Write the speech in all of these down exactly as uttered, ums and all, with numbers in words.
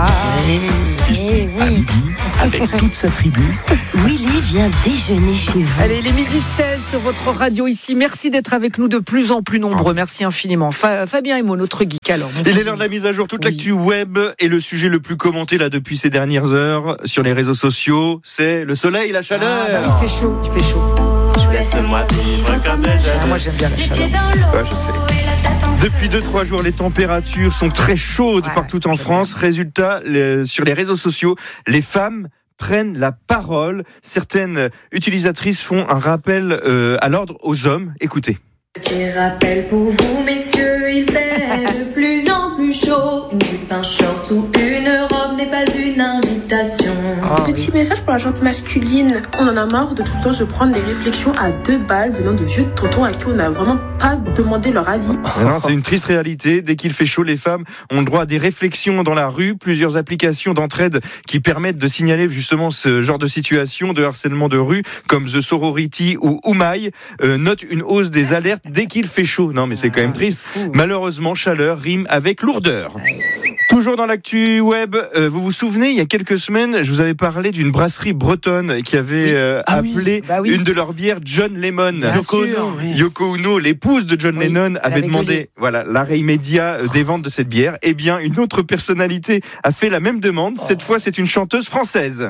Ici, Eh oui. à midi, avec toute sa tribu. Willy vient déjeuner chez vous. Allez, les midi seize sur votre radio ici. Merci d'être avec nous de plus en plus nombreux. Merci infiniment. Fa- Fabien Emo, notre geek alors. Il est l'heure de la mise à jour. Toute Oui. l'actu web et le sujet le plus commenté là depuis ces dernières heures sur les réseaux sociaux, c'est le soleil, la chaleur. Ah, bah, il fait chaud, il fait chaud. Laisse-moi vivre comme les Ah, jeunes. moi j'aime bien la chaleur. Ouais, je sais. Depuis deux trois jours, les températures sont très chaudes Ouais, partout en j'aime France. Résultat, les- sur les réseaux sociaux, les femmes prennent la parole. Certaines utilisatrices font un rappel euh, à l'ordre aux hommes. Écoutez. Petit rappel pour vous, messieurs, il fait de plus en plus chaud. Une jupe, un short ou une robe n'est pas une invitation. Ah, oui. Petit message pour la gente masculine. On en a marre de tout le temps se prendre des réflexions à deux balles venant de vieux tontons à qui on n'a vraiment pas demandé leur avis. Mais non, c'est une triste réalité. Dès qu'il fait chaud, les femmes ont le droit à des réflexions dans la rue. Plusieurs applications d'entraide qui permettent de signaler justement ce genre de situation de harcèlement de rue, comme The Sorority ou Oumaï, euh, notent une hausse des alertes dès qu'il fait chaud. Non, mais c'est quand même Ah, triste. c'est fou. Malheureusement, chaleur rime avec lourdeur. Toujours dans l'actu web, euh, vous vous souvenez, il y a quelques semaines, je vous avais parlé d'une brasserie bretonne qui avait euh, Ah oui, appelé bah oui. une de leurs bières John Lemon. Bien Yoko sûr. Ono, Yoko Ono, l'épouse de John Oui, Lennon, elle avait avait demandé gueulé. voilà, l'arrêt immédiat euh, des ventes de cette bière. Eh bien, une autre personnalité a fait la même demande. Oh. Cette fois, c'est une chanteuse française.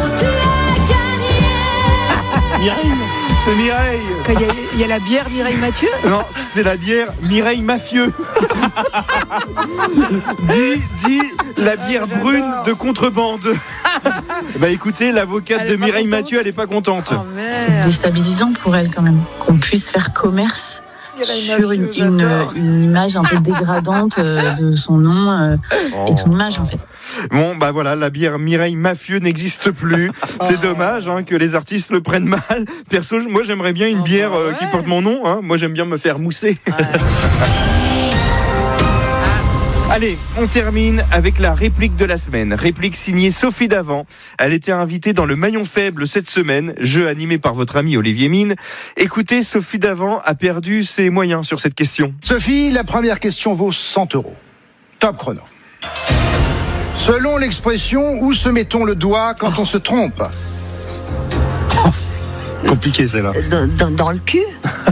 Mireille. C'est Mireille. Il y, a, il y a la bière Mireille Mathieu. Non, c'est la bière Mireille Mafieux. dit, dit la bière j'adore. brune de contrebande. Bah écoutez, l'avocate Elle de est pas Mireille contente Mathieu, elle est pas contente. Oh C'est merde. déstabilisant pour elle quand même, qu'on puisse faire commerce Mireille sur une, Mathieu, une, j'adore. une image un peu dégradante euh, de son nom euh, et de son image en fait. Bon, bah voilà, la bière Mireille Mafieux n'existe plus. C'est dommage hein, que les artistes le prennent mal. Perso, moi j'aimerais bien une Oh, bière bah euh, ouais. qui porte mon nom. Hein. Moi j'aime bien me faire mousser. Allez, on termine avec la réplique de la semaine. Réplique signée Sophie Davant. Elle était invitée dans le Maillon Faible cette semaine, jeu animé par votre ami Olivier Mine. Écoutez, Sophie Davant a perdu ses moyens sur cette question. Sophie, la première question vaut cent euros. Top chrono. Selon l'expression, où se met-on le doigt quand on se trompe ? Compliqué celle-là. Dans, dans, dans le cul.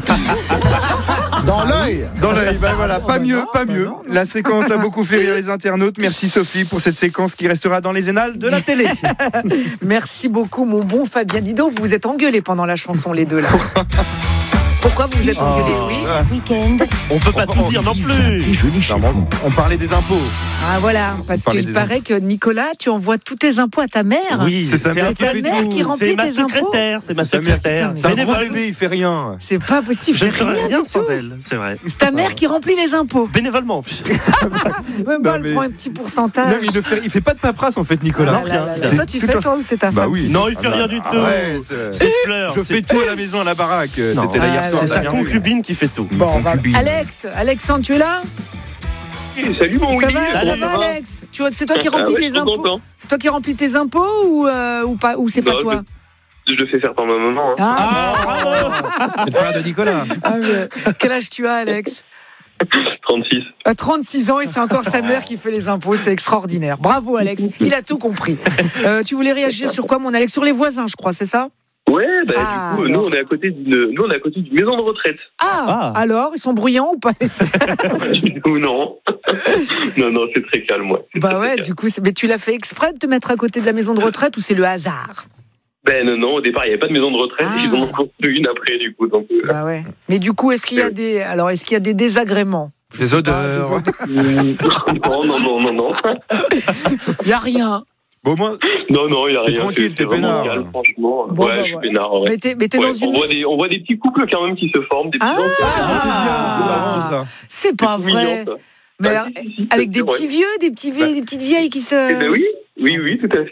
Dans l'œil. Dans l'œil, bah voilà, Oh, pas bah mieux, non, pas bah mieux. non, non. La séquence a beaucoup fait rire les internautes. Merci Sophie pour cette séquence qui restera dans les annales de la télé. Merci beaucoup, mon bon Fabien. Dis donc, vous vous êtes engueulés pendant la chanson, les deux là. Pourquoi vous vous êtes engueulés, oui? Week-end. On peut pas On- tout on dire non Ils plus. déjeuner chez Non, vous. on parlait des impôts. Ah voilà, parce parlait qu'il des paraît que Nicolas, tu envoies tous tes impôts à ta mère. Oui, C'est sa mère un qui fait peu- mère tout. qui remplit C'est ma tes impôts. secrétaire, c'est ma C'est sa mère qui- secrétaire. C'est un gros Bénévole. bébé, il fait rien. C'est pas possible, Je je ne fais serais rien rien du sans tout. elle, c'est vrai. C'est ta mère qui remplit les impôts. Bénévolement en plus. Même Non, pas, elle mais- prend un petit Non, pourcentage. mais il, ne fait, il fait pas de paperasse en fait, Nicolas. Ah là là là. C'est Toi, tu tout fais un- toi ou c'est ta Bah femme oui. Non, il fait rien du tout. Arrête. C'est Fleur. Je c'est- fais tout à la maison, à la baraque. Non. T'étais là hier Ah, soir. C'est t'as sa bien vu. concubine qui fait tout. Bon, bah, Concubine. Alex, Alexandre, tu es là? Salut mon Ça Willy. va, ça Salut. va, Alex? Tu vois, c'est toi qui Ah remplis ouais, je tes suis impôts? content. C'est toi qui remplis tes impôts ou, euh, ou pas, ou c'est pas Non, toi? Je fais faire par ma maman. Hein. Ah, bravo. C'est le frère de Nicolas. ah, mais quel âge tu as, Alex? trente-six. À trente-six ans et c'est encore sa mère qui fait les impôts, c'est extraordinaire. Bravo Alex, il a tout compris. Euh, tu voulais réagir sur quoi mon Alex? Sur les voisins je crois, c'est ça? Ouais, bah Ah, du coup, alors. nous on est à côté d'une, nous on est à côté d'une maison de retraite. Ah, Ah. alors, ils sont bruyants ou pas? Ou non. non, non, c'est très calme, ouais. C'est Bah très, ouais, très calme. du coup, c'est- mais tu l'as fait exprès de te mettre à côté de la maison de retraite ou c'est le hasard? Ben non, non, au départ il n'y avait pas de maison de retraite, Ah. ils en ont construit une après du coup. Donc, euh, Bah ouais. Mais du coup, est-ce qu'il y a des, alors est-ce qu'il y a des désagréments? Je Des sais pas, odeurs. des odeurs. non, non, non, non, non. Il y a rien. Bon, moi, Non, non, il n'y a T'es rien. tranquille, c'est- t'es c'est vraiment peinard. calme, franchement. Bon, ouais, bah, je suis ouais. peinard, ouais. Mais t'es, mais t'es Ouais, dans on, une. voit des, on voit des petits couples quand même qui se forment, des petits Ah, enfants. ah, ça c'est bien, Ah. c'est marrant ça. C'est pas C'est mignon, vrai. ça. Mais Bah, alors, si, si, si, avec c'est des vrai. petits vieux, des petits vieilles, des petites vieilles qui se. Eh ben oui, oui, oui, tout à fait. Ouais.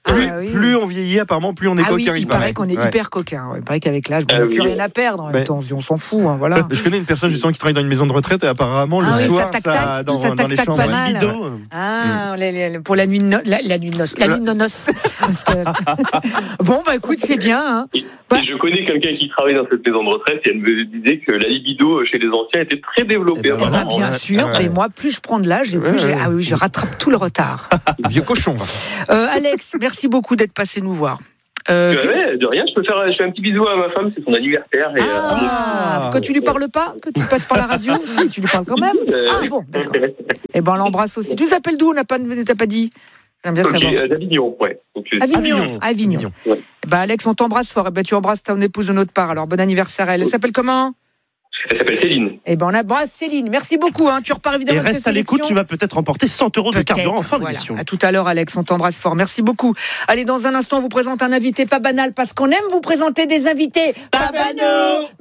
Plus, Ah oui. plus on vieillit, apparemment, plus on est Ah oui, coquin. il paraît qu'on est Ouais. hyper coquin. Ouais. Il paraît qu'avec l'âge, bon, on Ah n'a plus oui. rien à perdre. En même Ouais. temps, on se dit, on s'en fout. Hein, voilà. Je connais une personne justement qui travaille dans une maison de retraite et apparemment le Ah oui, ça soir, tac-tac, dans, ça dans les tac-tac chambres. pas ouais. mal. Libido. Ah, les- les- pour la nuit de no- la, la nuit de noces. La nuit de noces. Parce que- Bon, bah écoute, c'est bien. Hein. Et, Ouais. et je connais quelqu'un qui travaille dans cette maison de retraite et elle me disait que la libido chez les anciens était très développée. Eh ben Eh ben, voilà. bien Ouais. sûr, Ouais. mais moi, plus je prends de l'âge, et plus Ouais, j'ai... ouais. Ah oui, je rattrape tout le retard. Vieux cochon. Euh, Alex, merci beaucoup d'être passé nous voir. Euh, Ouais, que- ouais, de rien, je peux faire je fais un petit bisou à ma femme, c'est son anniversaire. Et, euh, à mon- Ah, pourquoi tu lui parles pas? Que tu passes par la radio? Si, tu lui parles quand même. Euh, Ah bon, d'accord. Eh ben, on l'embrasse aussi. Tu t'appelles d'où? On n'a pas, t'as pas dit? J'aime bien Ok, savoir. euh, d'Avignon, ouais. Donc, je- Avignon. Avignon. Avignon. Avignon. Ouais. Eh ben, Alex, on t'embrasse fort. Eh ben, tu embrasses ton épouse de notre part. Alors, bon anniversaire à elle. Elle s'appelle comment? Elle s'appelle Céline. Eh ben, on embrasse Céline. Merci beaucoup. Hein. Tu repars Et évidemment avec reste tes à l'écoute, sélections. tu vas peut-être remporter cent euros de Peut-être, carburant en fin voilà. d'émission. À tout à l'heure, Alex, on t'embrasse fort. Merci beaucoup. Allez, dans un instant, on vous présente un invité pas banal parce qu'on aime vous présenter des invités pas banaux.